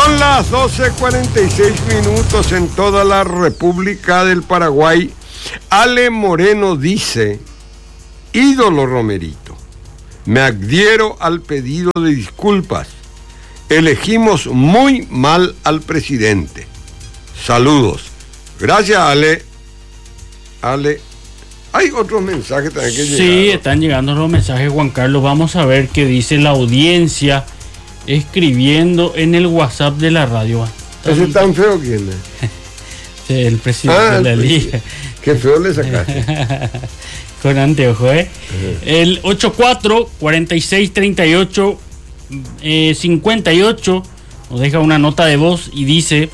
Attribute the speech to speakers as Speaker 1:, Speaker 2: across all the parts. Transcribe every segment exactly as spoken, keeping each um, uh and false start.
Speaker 1: Son las doce cuarenta y seis minutos en toda la República del Paraguay. Ale Moreno dice: ídolo Romerito, me adhiero al pedido de disculpas. Elegimos muy mal al presidente. Saludos. Gracias, Ale. Ale. Hay otros mensajes también que llegan.
Speaker 2: Sí, están llegando los mensajes, Juan Carlos. Vamos a ver qué dice la audiencia escribiendo en el WhatsApp de la radio.
Speaker 1: ¿Ese tan feo quién es?
Speaker 2: El presidente ah, de la liga.
Speaker 1: Qué feo le sacaste.
Speaker 2: Con anteojo, ¿eh? Uh-huh. El ochenta y cuatro, cuarenta y seis, treinta y ocho, eh, cincuenta y ocho nos deja una nota de voz y dice: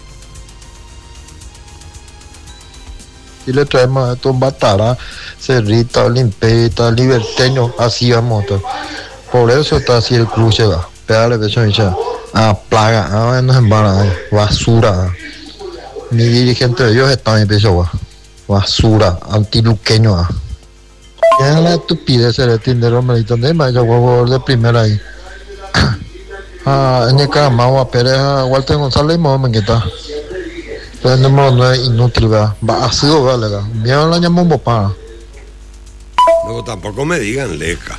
Speaker 3: y le traemos a estos Batara, Cerrita, Olimpeta, Liberteño, así vamos. Por eso está así el cruce, va. Pégale pecho, hincha. Ah, plaga, ah, no es embara, basura. Mi dirigente de ellos está en mi pecho, va. Basura, antiluqueño, va. Es la estupidez de Tinder, hombre, y donde me ha hecho jugador de primera ahí. Ah, en el Caramagua, Pérez, Walter González y Mohamed, ¿qué tal? Pero no, no es inútil, ¿verdad? Va, así, ¿verdad? Mira, la llamó papá.
Speaker 1: Luego tampoco me digan leca.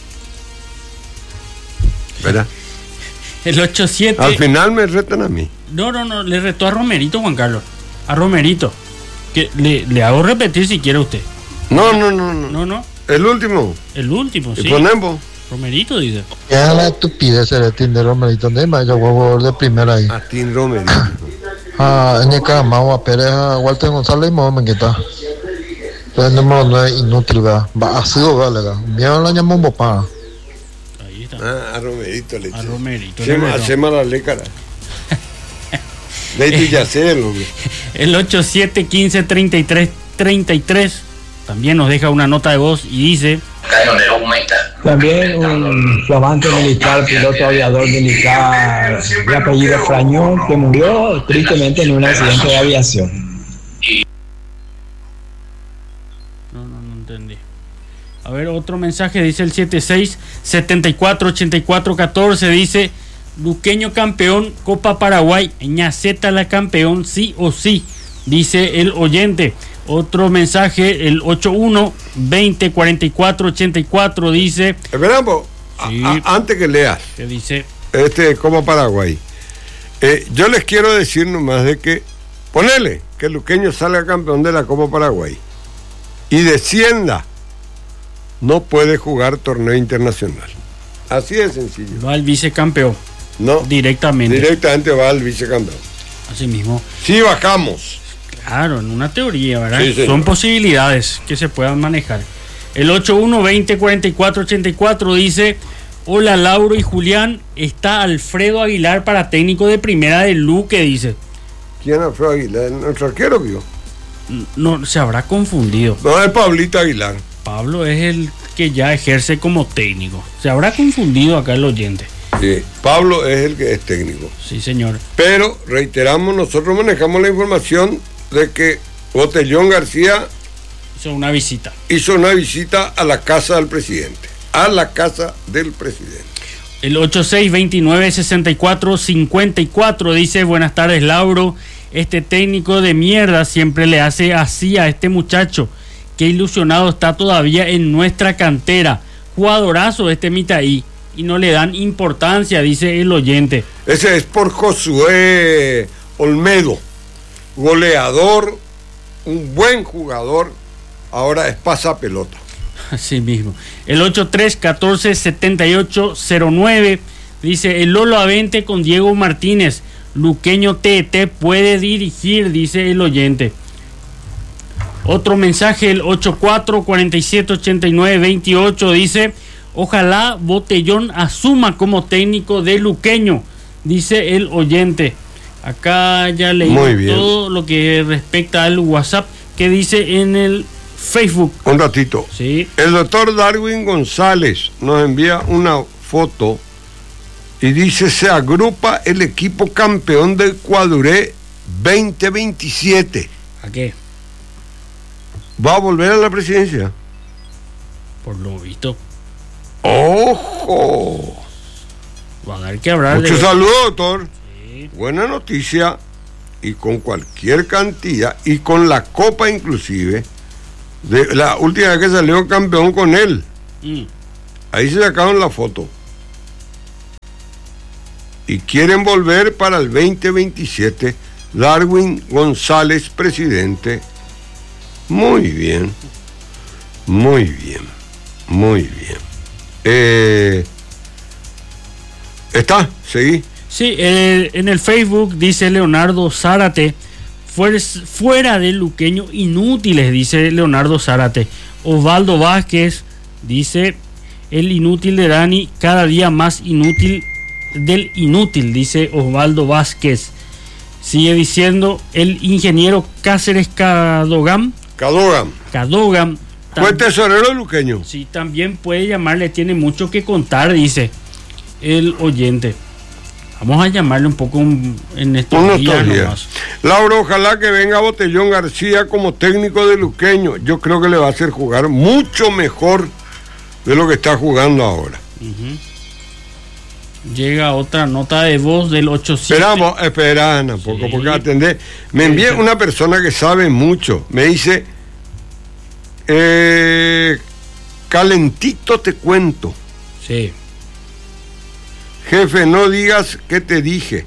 Speaker 1: ¿Verdad?
Speaker 2: El ochenta y siete.
Speaker 1: Al final me retan a mí.
Speaker 2: No, no, no, le retó a Romerito, Juan Carlos. A Romerito. Que le, le hago repetir si quiere usted.
Speaker 1: No, no, no, no.
Speaker 2: No, no.
Speaker 1: El último.
Speaker 2: El último,
Speaker 1: ¿Y
Speaker 2: sí.
Speaker 1: ponemos?
Speaker 2: Romerito dice.
Speaker 3: Es la estupidez de Tinder, Romerito. ¿Dónde me ha hecho jugador de primera ahí?
Speaker 1: A Tim Romerito.
Speaker 3: Ah, en el Caramagua, Pérez, Walter González y Mohamed, ¿qué tal? Pero no, no es inútil, ¿verdad? Va, así, ¿verdad? Mira, la llamó papá.
Speaker 2: Ahí está.
Speaker 1: Ah, a Romerito le
Speaker 2: A Romerito.
Speaker 1: Hacemos la lécara. De hecho, ya sé, hombre.
Speaker 2: El ochenta y siete, quince, treinta y tres, treinta y tres también nos deja una nota de voz y dice:
Speaker 4: también un flamante militar, piloto aviador militar de apellido Frañón, que murió tristemente en un accidente de aviación.
Speaker 2: No, no, no entendí. A ver, otro mensaje, dice el setenta y seis, setenta y cuatro, ochenta y cuatro, catorce, dice: Luqueño campeón, Copa Paraguay, Ñaceta la campeón, sí o sí, dice el oyente. Otro mensaje, el ochenta y uno, veinte, cuarenta y cuatro, ochenta y cuatro, dice...
Speaker 1: Esperamos, sí. Antes que leas.
Speaker 2: ¿Qué dice?
Speaker 1: Este, como Paraguay. Eh, yo les quiero decir nomás de que, ponele, que el Luqueño salga campeón de la Copa Paraguay y descienda, no puede jugar torneo internacional. Así de sencillo.
Speaker 2: Va al vicecampeón.
Speaker 1: No.
Speaker 2: Directamente.
Speaker 1: Directamente va al vicecampeón.
Speaker 2: Así mismo.
Speaker 1: Sí, bajamos.
Speaker 2: Claro, en una teoría, ¿verdad?
Speaker 1: Sí,
Speaker 2: son posibilidades que se puedan manejar. El ochenta y uno, veinte, cuarenta y cuatro, ochenta y cuatro dice: hola Lauro y Julián, está Alfredo Aguilar para técnico de primera de Luque, dice.
Speaker 1: ¿Quién es Alfredo Aguilar? ¿Nuestro arquero, vio?
Speaker 2: No, se habrá confundido.
Speaker 1: No, es Pablito Aguilar.
Speaker 2: Pablo es el que ya ejerce como técnico. Se habrá confundido acá el oyente.
Speaker 1: Sí, Pablo es el que es técnico.
Speaker 2: Sí, señor.
Speaker 1: Pero, reiteramos, nosotros manejamos la información de que Botellón García
Speaker 2: hizo una visita.
Speaker 1: Hizo una visita a la casa del presidente. A la casa del presidente.
Speaker 2: El ochenta y seis, veintinueve, sesenta y cuatro, cincuenta y cuatro dice: buenas tardes, Lauro. Este técnico de mierda siempre le hace así a este muchacho. Qué ilusionado está todavía en nuestra cantera. Jugadorazo este Mitaí. Y no le dan importancia, dice el oyente.
Speaker 1: Ese es por Josué Olmedo. Goleador, un buen jugador, ahora es pasapelota.
Speaker 2: Así mismo. El ochenta y tres, catorce, setenta y ocho, cero nueve dice: el Lolo Avente con Diego Martínez, Luqueño T T puede dirigir, dice el oyente. Otro mensaje, el ochenta y cuatro, cuarenta y siete, ochenta y nueve, veintiocho dice: ojalá Botellón asuma como técnico de Luqueño, dice el oyente. Acá ya leí todo lo que respecta al WhatsApp que dice en el Facebook.
Speaker 1: Un ratito.
Speaker 2: Sí.
Speaker 1: El doctor Darwin González nos envía una foto y dice: se agrupa el equipo campeón del Cuaduré veinte veintisiete.
Speaker 2: ¿A qué?
Speaker 1: ¿Va a volver a la presidencia?
Speaker 2: Por lo visto.
Speaker 1: ¡Ojo!
Speaker 2: Va a dar que hablar.
Speaker 1: Muchos
Speaker 2: de...
Speaker 1: saludos, doctor.
Speaker 2: Sí. Sí.
Speaker 1: Buena noticia, y con cualquier cantidad, y con la copa inclusive, de la última vez que salió campeón con él.
Speaker 2: Mm.
Speaker 1: Ahí se sacaron la foto. Y quieren volver para el veinte veintisiete. Darwin González, presidente. Muy bien. Muy bien. Muy bien. Eh, ¿Está? ¿Seguí?
Speaker 2: Sí, eh, en el Facebook dice Leonardo Zárate, fuer- fuera de Luqueño, inútiles, dice Leonardo Zárate. Osvaldo Vázquez dice, el inútil de Dani, cada día más inútil del inútil, dice Osvaldo Vázquez. Sigue diciendo el ingeniero Cáceres Cadogan.
Speaker 1: Cadogan.
Speaker 2: Cadogan.
Speaker 1: Fue tesorero luqueño.
Speaker 2: Sí, también puede llamarle, tiene mucho que contar, dice el oyente. Vamos a llamarle un poco un, en estos
Speaker 1: Unos
Speaker 2: días
Speaker 1: días.
Speaker 2: nomás.
Speaker 1: Laura, ojalá que venga Botellón García como técnico de luqueño. Yo creo que le va a hacer jugar mucho mejor de lo que está jugando ahora.
Speaker 2: Uh-huh. Llega otra nota de voz del ochenta y siete.
Speaker 1: Esperamos, esperan un poco,
Speaker 2: Sí.
Speaker 1: porque atendé. Me envía
Speaker 2: Sí.
Speaker 1: una persona que sabe mucho. Me dice, eh, calentito te cuento.
Speaker 2: Sí.
Speaker 1: Jefe, no digas que te dije.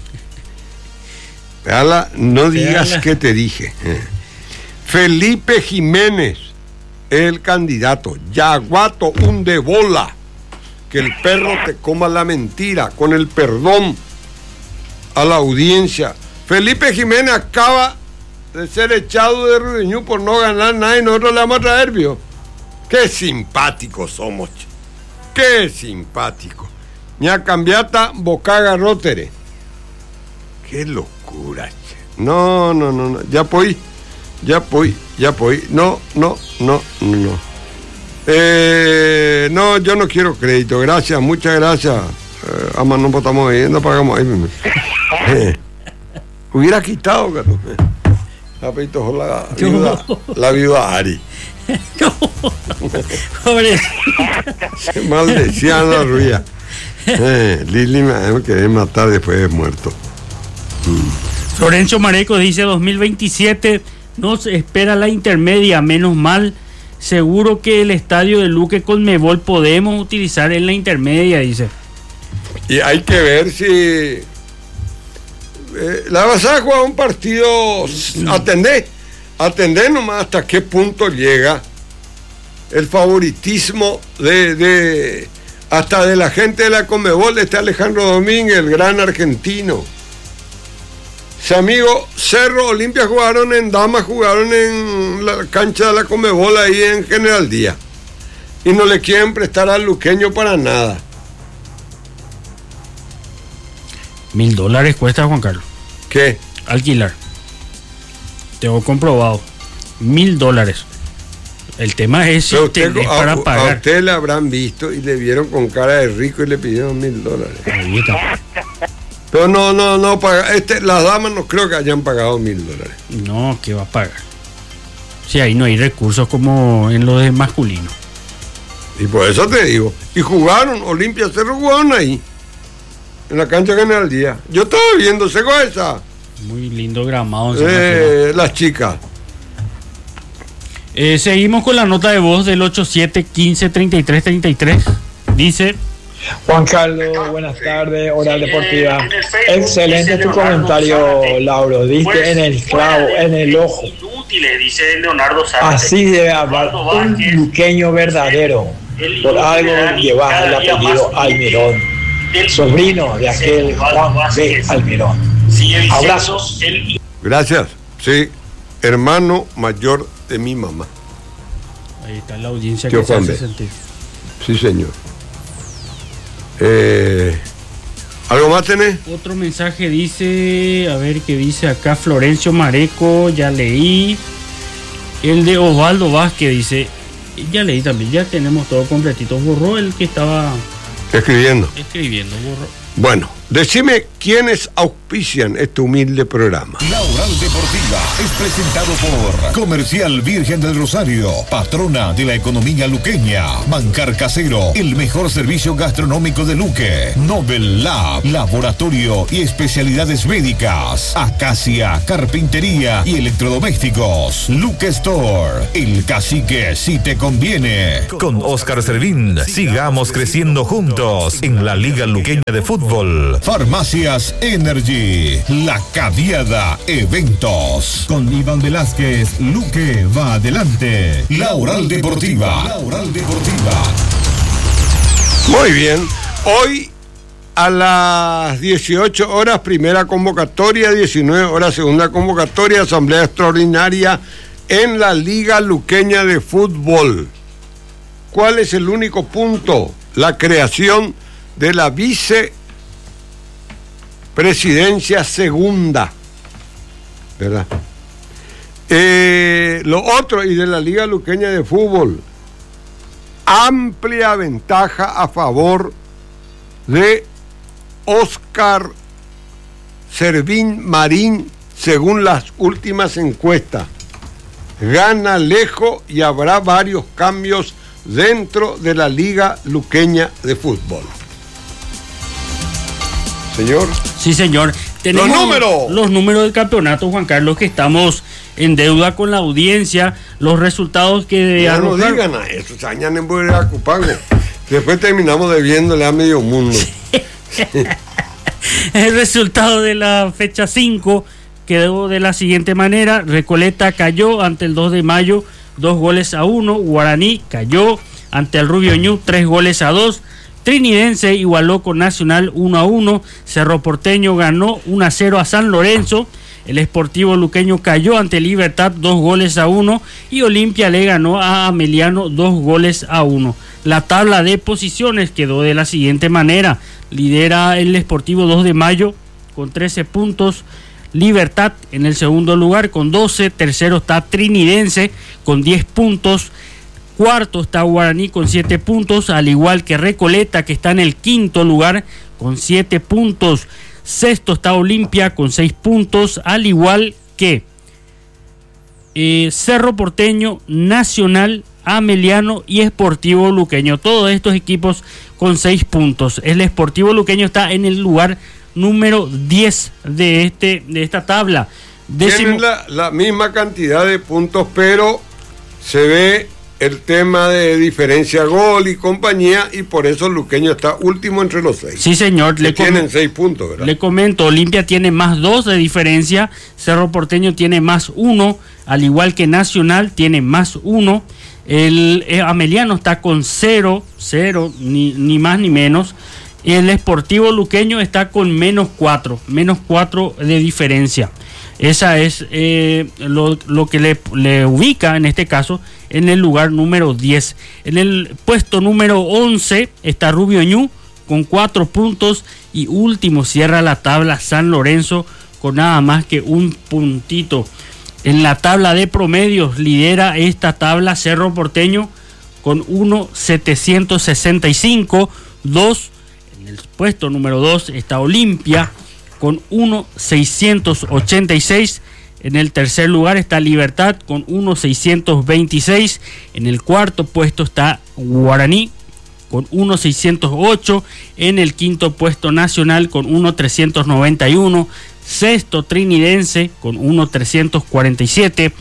Speaker 1: Veala, no digas
Speaker 2: Veala.
Speaker 1: que te dije. Eh. Felipe Jiménez, el candidato. Yaguato, un de bola. Que el perro te coma la mentira, con el perdón a la audiencia. Felipe Jiménez acaba de ser echado de Rudeñú por no ganar nada y nosotros le vamos a traer, ¿vio? Qué simpáticos somos, che. Qué simpáticos. Ña cambiata bocaga rotere. Qué locura, che. No, no, no, no. Ya voy, ya voy, ya voy. No, no, no, no. Eh, no, yo no quiero crédito, gracias, muchas gracias. Eh, ama, no estamos viendo, pagamos ahí. Eh, hubiera quitado, Carlos. Eh. La, viuda, la viuda Ari.
Speaker 2: Pobre.
Speaker 1: Se maldecían la ruía. Eh, Lili me quería matar después de muerto.
Speaker 2: Mm. Florencio Mareco dice dos mil veintisiete nos espera la intermedia, menos mal. Seguro que el estadio de Luque Conmebol podemos utilizar en la intermedia, dice.
Speaker 1: Y hay que ver si eh, la vas a jugar un partido, atender, atender nomás hasta qué punto llega el favoritismo de, de hasta de la gente de la Conmebol. Está Alejandro Domínguez, el gran argentino. Su amigo Cerro Olimpia jugaron en Damas, jugaron en la cancha de la Conmebol ahí en General Díaz. Y no le quieren prestar al luqueño para nada.
Speaker 2: Mil dólares cuesta, Juan Carlos.
Speaker 1: ¿Qué?
Speaker 2: Alquilar. Tengo comprobado. Mil dólares. El tema es si
Speaker 1: usted,
Speaker 2: tenés
Speaker 1: a,
Speaker 2: para
Speaker 1: a
Speaker 2: pagar.
Speaker 1: usted le habrán visto y le vieron con cara de rico y le pidieron mil dólares.
Speaker 2: Ahí está.
Speaker 1: Pero no, no, no, paga, este, las damas no creo que hayan pagado mil dólares.
Speaker 2: No, ¿qué va a pagar? Si ahí no hay recursos como en lo de masculino.
Speaker 1: Y por eso te digo. Y jugaron, Olimpia Cerro jugaron ahí. En la cancha General Díaz. Yo estaba viendo, se esa.
Speaker 2: Muy lindo gramado. En
Speaker 1: Eh, las chicas.
Speaker 2: Eh, seguimos con la nota de voz del ochenta y siete quince treinta y tres treinta y tres. Dice:
Speaker 4: Juan Carlos, buenas tardes, Oral Deportiva. Excelente tu comentario, Lauro. Diste en el clavo, en el ojo.
Speaker 2: Dice Leonardo Zárate.
Speaker 4: Así debe hablar un luqueño verdadero. Por algo llevas el apellido Almirón, sobrino de aquel Juan B. Almirón. Abrazos.
Speaker 1: Gracias. Sí, hermano mayor de mi mamá.
Speaker 2: Ahí está la audiencia
Speaker 1: Tío
Speaker 2: que se
Speaker 1: Juan
Speaker 2: hace
Speaker 1: B.
Speaker 2: sentir.
Speaker 1: Sí, señor. Eh, ¿Algo más tenés?
Speaker 2: Otro mensaje dice, a ver qué dice acá Florencio Mareco, ya leí. El de Osvaldo Vázquez dice, ya leí también, ya tenemos todo completito. Borró el que estaba
Speaker 1: Escribiendo.
Speaker 2: escribiendo, borró.
Speaker 1: Bueno, Decime quiénes auspician este humilde programa.
Speaker 5: La Oral Deportiva es presentado por Comercial Virgen del Rosario, patrona de la economía luqueña. Bancar Casero, el mejor servicio gastronómico de Luque. Nobel Lab, laboratorio y especialidades médicas. Acacia, carpintería y electrodomésticos. Luque Store, el cacique si te conviene.
Speaker 6: Con Oscar Servín, sigamos creciendo juntos en la Liga Luqueña de Fútbol.
Speaker 5: Farmacias Energy, La Cadiada Eventos. Con Iván Velázquez, Luque va adelante. La Oral Deportiva. La Oral Deportiva.
Speaker 1: Muy bien. Hoy a las dieciocho horas, primera convocatoria, diecinueve horas, segunda convocatoria, asamblea extraordinaria en la Liga Luqueña de Fútbol. ¿Cuál es el único punto? La creación de la vice presidencia segunda, ¿verdad? Eh, lo otro, y de la Liga Luqueña de Fútbol, amplia ventaja a favor de Oscar Servín Marín, según las últimas encuestas. Gana lejos y habrá varios cambios dentro de la Liga Luqueña de Fútbol. Señor.
Speaker 2: Sí, señor. Tenemos
Speaker 1: los números.
Speaker 2: Los números del campeonato, Juan Carlos, que estamos en deuda con la audiencia. Los resultados que...
Speaker 1: Ya no
Speaker 2: arrojar...
Speaker 1: digan a eso, Sañan en Bueracupango. Después terminamos debiéndole a medio mundo.
Speaker 2: El resultado de la fecha cinco quedó de la siguiente manera. Recoleta cayó ante el dos de mayo, dos goles a uno. Guaraní cayó ante el Rubio Ñu, tres goles a dos. Trinidense igualó con Nacional uno a uno, Cerro Porteño ganó uno a cero a San Lorenzo, el Sportivo Luqueño cayó ante Libertad dos goles a uno y Olimpia le ganó a Ameliano dos goles a uno. La tabla de posiciones quedó de la siguiente manera: lidera el Sportivo dos de mayo con trece puntos, Libertad en el segundo lugar con doce, tercero está Trinidense con diez puntos, cuarto está Guaraní con siete puntos, al igual que Recoleta, que está en el quinto lugar con siete puntos. Sexto está Olimpia con seis puntos, al igual que eh, Cerro Porteño, Nacional, Ameliano y Sportivo Luqueño. Todos estos equipos con seis puntos. El Sportivo Luqueño está en el lugar número diez de, este, de esta tabla.
Speaker 1: Décimo... Tienen la, la misma cantidad de puntos, pero se ve el tema de diferencia gol y compañía, y por eso el Luqueño está último entre los seis.
Speaker 2: Sí, señor. Le
Speaker 1: tienen
Speaker 2: com-
Speaker 1: seis puntos, ¿verdad?
Speaker 2: Le comento, Olimpia tiene más dos de diferencia, Cerro Porteño tiene más uno, al igual que Nacional tiene más uno, el eh, Ameliano está con cero, cero, ni, ni más ni menos, el Sportivo Luqueño está con menos cuatro, menos cuatro de diferencia. Esa es eh, lo, lo que le, le ubica en este caso en el lugar número diez. En el puesto número once está Rubio Ñu con cuatro puntos y último cierra la tabla San Lorenzo con nada más que un puntito. En la tabla de promedios lidera esta tabla Cerro Porteño con uno setecientos sesenta y cinco, dos. En el puesto número dos está Olimpia con uno seiscientos ochenta y seis. En el tercer lugar está Libertad con uno seiscientos veintiséis. En el cuarto puesto está Guaraní con uno seiscientos ocho. En el quinto puesto Nacional con uno trescientos noventa y uno. Sexto Trinidense con uno trescientos cuarenta y siete.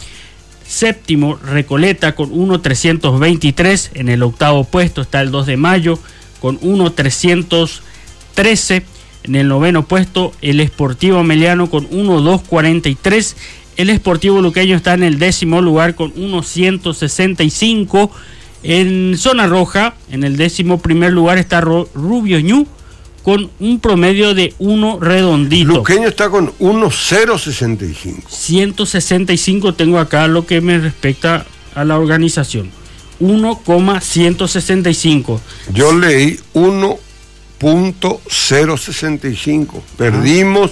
Speaker 2: Séptimo Recoleta con uno trescientos veintitrés. En el octavo puesto está el dos de mayo con uno trescientos trece. En el noveno puesto, el Sportivo Ameliano con uno doscientos cuarenta y tres. El Sportivo Luqueño está en el décimo lugar con uno ciento sesenta y cinco. En zona roja, en el décimo primer lugar está Rubio Ñu con un promedio de uno redondito.
Speaker 1: Luqueño está con uno cero sesenta y cinco.
Speaker 2: ciento sesenta y cinco tengo acá lo que me respecta a la organización. uno coma ciento sesenta y cinco.
Speaker 1: Yo leí uno punto cero sesenta y cinco. Perdimos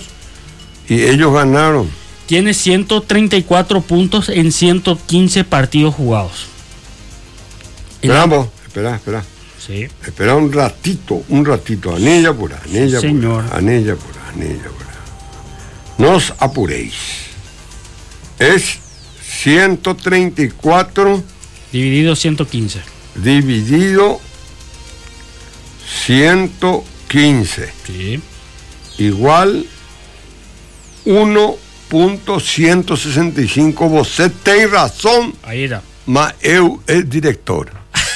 Speaker 1: y ellos ganaron.
Speaker 2: Tiene ciento treinta y cuatro puntos en ciento quince partidos jugados.
Speaker 1: Esperamos, espera, espera.
Speaker 2: Sí.
Speaker 1: Espera un ratito, un ratito. Anilla pura, anilla
Speaker 2: sí, señor.
Speaker 1: pura, anilla pura, anilla pura. No os apuréis. Es ciento treinta y cuatro
Speaker 2: dividido ciento quince.
Speaker 1: Dividido ciento quince.
Speaker 2: Sí.
Speaker 1: Igual uno punto ciento sesenta y cinco. Vos tenés razón.
Speaker 2: Ahí era.
Speaker 1: Ma eu es director.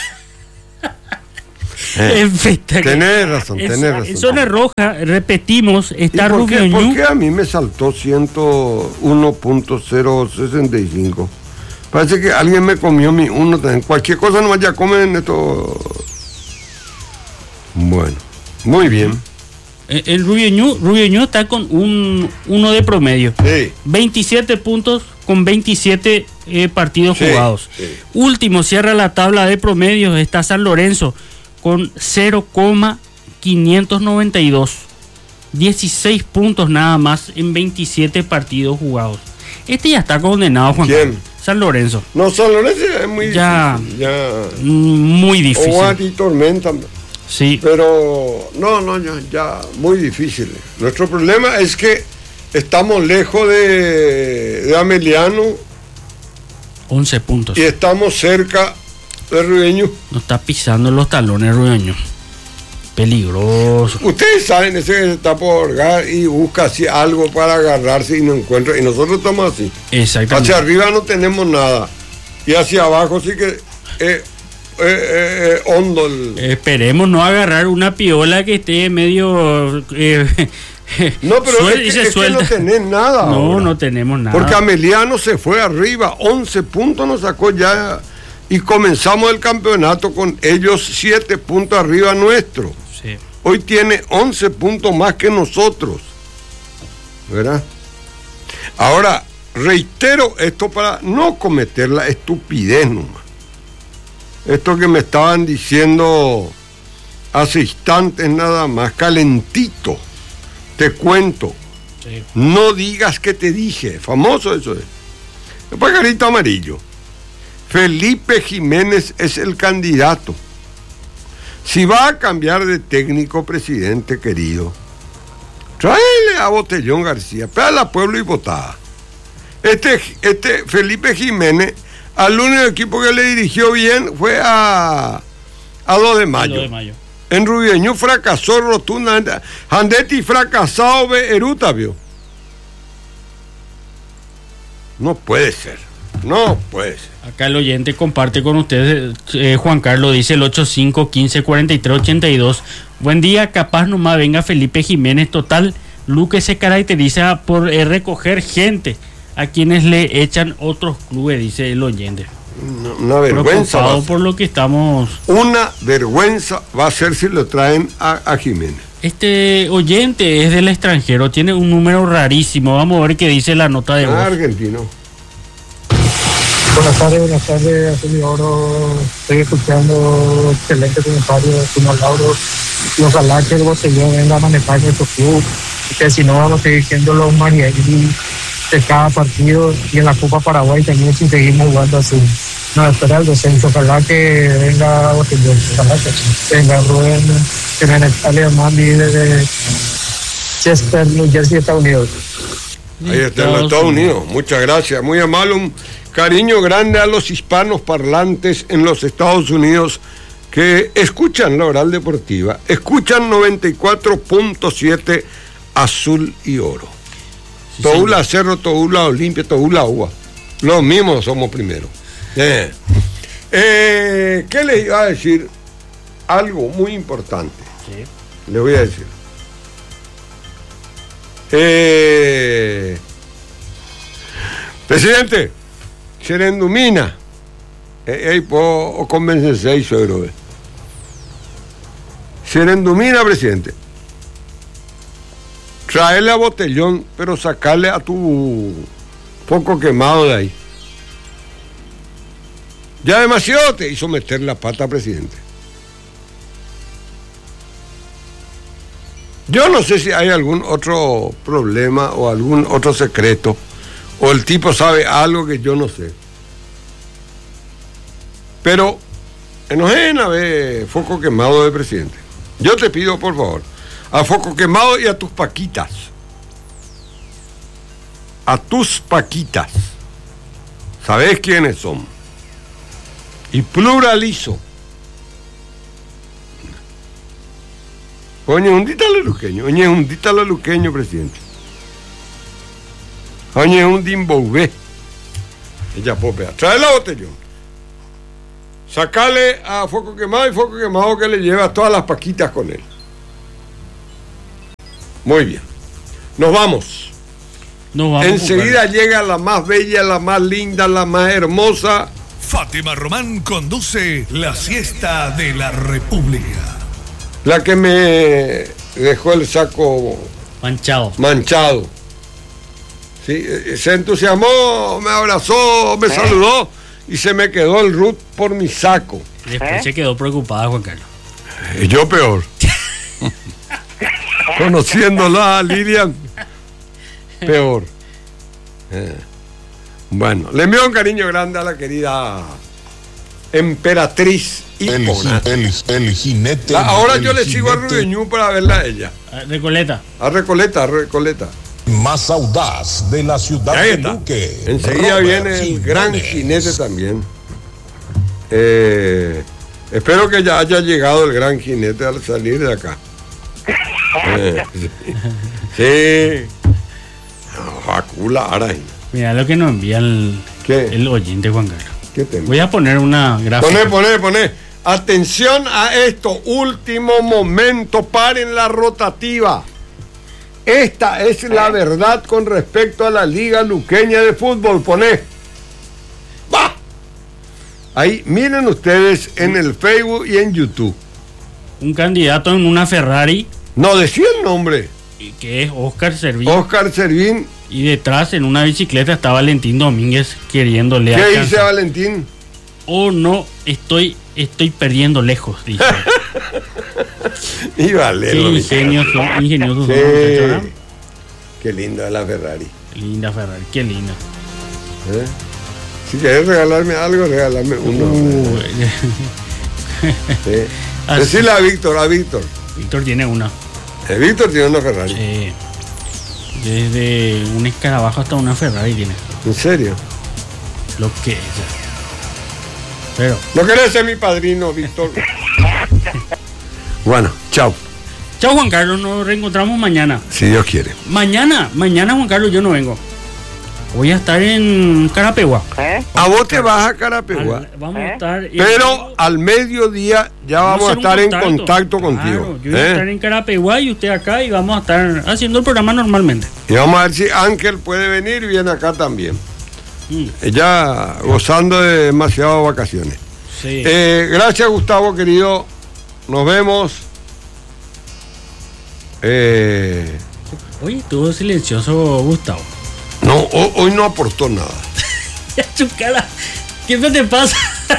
Speaker 2: Eh,
Speaker 1: tenés razón, tenés
Speaker 2: es,
Speaker 1: razón.
Speaker 2: Zona roja, repetimos, está
Speaker 1: por
Speaker 2: Rubio
Speaker 1: qué,
Speaker 2: Ñu.
Speaker 1: ¿Por qué a mí me saltó ciento uno punto cero sesenta y cinco? Parece que alguien me comió mi uno también. Cualquier cosa nomás ya comen esto. Bueno, muy bien.
Speaker 2: El Rubio Ñu, Rubio Ñu está con un uno de promedio.
Speaker 1: Sí.
Speaker 2: veintisiete puntos con veintisiete eh, partidos
Speaker 1: sí,
Speaker 2: jugados.
Speaker 1: Sí.
Speaker 2: Último cierra la tabla de promedios, está San Lorenzo con cero coma quinientos noventa y dos. dieciséis puntos nada más en veintisiete partidos jugados. Este ya está condenado, Juan.
Speaker 1: ¿Quién?
Speaker 2: San Lorenzo.
Speaker 1: No, San Lorenzo es muy
Speaker 2: ya,
Speaker 1: difícil. Ya.
Speaker 2: Muy difícil.
Speaker 1: O y tormenta.
Speaker 2: Sí.
Speaker 1: Pero no, no, ya, ya muy difícil. Nuestro problema es que estamos lejos de, de Ameliano.
Speaker 2: once puntos.
Speaker 1: Y estamos cerca de Rueño.
Speaker 2: Nos está pisando los talones Rueño. Peligroso.
Speaker 1: Ustedes saben, ese que se está por ahogar y busca así algo para agarrarse y no encuentra. Y nosotros estamos así.
Speaker 2: Exactamente.
Speaker 1: Hacia arriba no tenemos nada. Y hacia abajo sí que... Eh, Eh, eh, eh, hondo el...
Speaker 2: Esperemos no agarrar una piola que esté medio eh,
Speaker 1: no, pero
Speaker 2: suel,
Speaker 1: es, que, es que no tenés nada
Speaker 2: no
Speaker 1: ahora.
Speaker 2: No tenemos nada
Speaker 1: porque Ameliano se fue arriba, once puntos nos sacó ya y comenzamos el campeonato con ellos siete puntos arriba nuestro.
Speaker 2: Sí.
Speaker 1: Hoy tiene once puntos más que nosotros, ¿verdad? Ahora reitero esto para no cometer la estupidez nomás. Esto que me estaban diciendo hace instantes nada más, calentito, te cuento.
Speaker 2: Sí.
Speaker 1: No digas que te dije, famoso eso es. El pajarito amarillo. Felipe Jiménez es el candidato. Si va a cambiar de técnico, presidente querido, tráele a Botellón García, pégale a Pueblo y votá. Este, este Felipe Jiménez, al único equipo que le dirigió bien fue a, a dos de mayo.
Speaker 2: dos de mayo.
Speaker 1: En Rubio fracasó rotundamente. Handetti fracasado ve Eruta, vio. No puede ser. No puede ser.
Speaker 2: Acá el oyente comparte con ustedes, eh, Juan Carlos dice el ochenta y cinco, quince, cuarenta y tres, ochenta y dos. Buen día, capaz nomás venga Felipe Jiménez. Total, Luque se caracteriza por eh, recoger gente a quienes le echan otros clubes, dice el oyente.
Speaker 1: Una, una vergüenza.
Speaker 2: Preocupado por lo que estamos.
Speaker 1: Una vergüenza va a ser si lo traen a, a Jiménez.
Speaker 2: Este oyente es del extranjero, tiene un número rarísimo. Vamos a ver qué dice la nota de voz.
Speaker 1: Ah, argentino.
Speaker 7: Buenas tardes, buenas tardes, Azul y Oro. Estoy escuchando excelente comentario, señor Lauro. Y ojalá que el Botellón venga a manejar nuestro club, que si no vamos a seguir siendo los Marielli de cada partido, y en la Copa Paraguay también si seguimos jugando así. Nos espera el descenso, ojalá que venga Botellón, ojalá que venga Rubén Jiménez Alemán desde Chester, New Jersey, Estados Unidos.
Speaker 1: Ahí está en los Estados Unidos. Muchas gracias, muy amable. Un cariño grande a los hispanos parlantes en los Estados Unidos que escuchan la Oral Deportiva, escuchan noventa y cuatro punto siete Azul y Oro. Sí, Toula sí. Cerro, Toula Olimpia, Toula Ua. Los mismos somos primero. Eh. Eh, ¿Qué les iba a decir? Algo muy importante. Sí. Les voy a decir. Eh, presidente, Serendumina, eh, eh, puedo convencerse ahí, suegro. Eh. Serendumina, presidente. Traerle a Botellón, pero sacarle a tu poco quemado de ahí. Ya demasiado te hizo meter la pata, presidente. Yo no sé si hay algún otro problema o algún otro secreto, o el tipo sabe algo que yo no sé. Pero enojena ve foco quemado de presidente. Yo te pido, por favor, a foco quemado y a tus paquitas. A tus paquitas. ¿Sabés quiénes son? Y pluralizo. Oye, un dita lo luqueño. Oye, un dita lo luqueño, presidente. Oye, un dimboubé. Ella popea. Trae la botellón. Sacale a foco quemado y foco quemado que le lleva todas las paquitas con él. Muy bien. Nos vamos.
Speaker 2: Nos vamos.
Speaker 1: Enseguida llega la más bella, la más linda, la más hermosa.
Speaker 5: Fátima Román conduce la siesta de la República.
Speaker 1: La que me dejó el saco
Speaker 2: manchado.
Speaker 1: manchado. Sí, se entusiasmó, me abrazó, me ¿Eh? saludó y se me quedó el root por mi saco.
Speaker 2: Después ¿Eh? se quedó preocupada, Juan Carlos.
Speaker 1: Eh, yo peor. Conociéndola, Lilian, peor. Eh. Bueno, le envío un cariño grande a la querida emperatriz Hipona.
Speaker 5: El, el, el jinete.
Speaker 1: La, ahora
Speaker 5: el
Speaker 1: yo le
Speaker 5: jinete.
Speaker 1: sigo a Rubeñú para verla a ella.
Speaker 2: A Recoleta.
Speaker 1: A Recoleta, a Recoleta.
Speaker 5: Más audaz de la ciudad de Luque.
Speaker 1: Enseguida
Speaker 5: Robert
Speaker 1: viene el
Speaker 5: Jiménez.
Speaker 1: gran jinete también. Eh, espero que ya haya llegado el gran jinete al salir de acá. Eh, sí. sí. Facula Arain.
Speaker 2: Mira lo que nos envía el,
Speaker 1: ¿Qué?
Speaker 2: el oyente, Juan Carlos.
Speaker 1: ¿Qué te
Speaker 2: Voy a poner una gráfica.
Speaker 1: Poné, poné, poné. Atención a esto. Último momento. Paren la rotativa. Esta es la verdad con respecto a la Liga Luqueña de Fútbol. Poné. ¡Va! Ahí, miren ustedes en el Facebook y en YouTube.
Speaker 2: Un candidato en una Ferrari.
Speaker 1: No, decía el nombre.
Speaker 2: Que es Oscar Servín.
Speaker 1: Oscar Servín.
Speaker 2: Y detrás, en una bicicleta, está Valentín Domínguez queriéndole
Speaker 1: ¿Qué
Speaker 2: alcanzar.
Speaker 1: dice Valentín?
Speaker 2: Oh, no, estoy, estoy perdiendo lejos, dice.
Speaker 1: Y vale.
Speaker 2: Qué ingenioso, ingenioso.
Speaker 1: Sí.
Speaker 2: Son los,
Speaker 1: Qué linda es la Ferrari.
Speaker 2: linda Ferrari, qué linda.
Speaker 1: ¿Eh? Si querés regalarme algo, regálame uno.
Speaker 2: Uh,
Speaker 1: sí.
Speaker 2: Así.
Speaker 1: Decirle a Víctor, a Víctor.
Speaker 2: Víctor tiene una.
Speaker 1: Eh, Víctor tiene una Ferrari.
Speaker 2: Eh, desde un escarabajo hasta una Ferrari tiene.
Speaker 1: ¿En serio?
Speaker 2: Lo que es. Pero.
Speaker 1: ¿No querés ser mi padrino, Víctor? Bueno, chao.
Speaker 2: Chao, Juan Carlos, nos reencontramos mañana.
Speaker 1: Si Dios quiere.
Speaker 2: Mañana, mañana, Juan Carlos, yo no vengo. Voy a estar en Carapegua.
Speaker 1: ¿Eh? A vos te vas a Carapegua.
Speaker 2: Al, vamos ¿Eh? a estar. En,
Speaker 1: Pero al mediodía ya vamos, vamos a estar en contacto claro, contigo.
Speaker 2: Yo voy ¿eh? a estar en Carapegua y usted acá y vamos a estar haciendo el programa normalmente.
Speaker 1: Y vamos a ver si Ángel puede venir y viene acá también. Mm. Ya gozando de demasiadas vacaciones.
Speaker 2: Sí.
Speaker 1: Eh, gracias, Gustavo, querido. Nos vemos. Eh...
Speaker 2: Oye, estuvo silencioso, Gustavo.
Speaker 1: No, hoy, hoy no aportó nada.
Speaker 2: Ya, su cara. ¿Qué te pasa?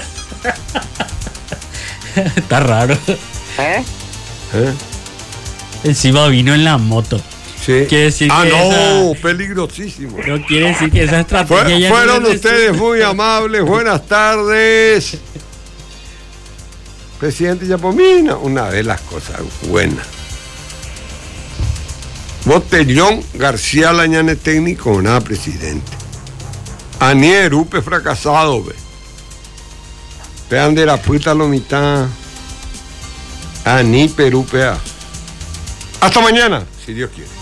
Speaker 2: Está raro.
Speaker 1: ¿Eh? ¿Eh?
Speaker 2: Encima vino en la moto.
Speaker 1: Sí.
Speaker 2: Quiere decir
Speaker 1: ah,
Speaker 2: que
Speaker 1: no,
Speaker 2: esa...
Speaker 1: peligrosísimo.
Speaker 2: No quiere decir que esa estrategia.
Speaker 1: Fue,
Speaker 2: ya
Speaker 1: fueron
Speaker 2: no
Speaker 1: ustedes muy amables. Buenas tardes. Presidente Yapomina, una vez las cosas buenas. Botellón García Lañane técnico, nada presidente. Anier Upe fracasado, ve. Pean de la puta lo mitad. Ani Perupea. Hasta mañana, si Dios quiere.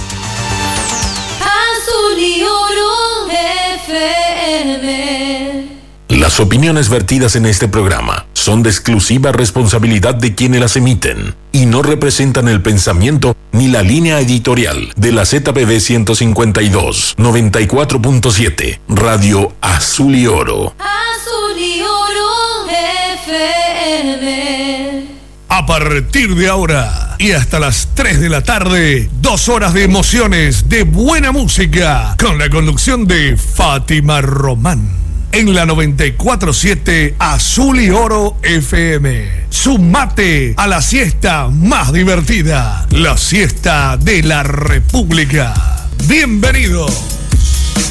Speaker 8: Azul y Oro F M.
Speaker 5: Las opiniones vertidas en este programa son de exclusiva responsabilidad de quienes las emiten y no representan el pensamiento ni la línea editorial de la Z P B ciento cincuenta y dos, noventa y cuatro punto siete, Radio Azul y Oro.
Speaker 8: Azul y Oro F M.
Speaker 5: A partir de ahora y hasta las tres de la tarde, dos horas de emociones, de buena música, con la conducción de Fátima Román. En la noventa y cuatro punto siete Azul y Oro F M. Sumate a la siesta más divertida, la siesta de la República. Bienvenido.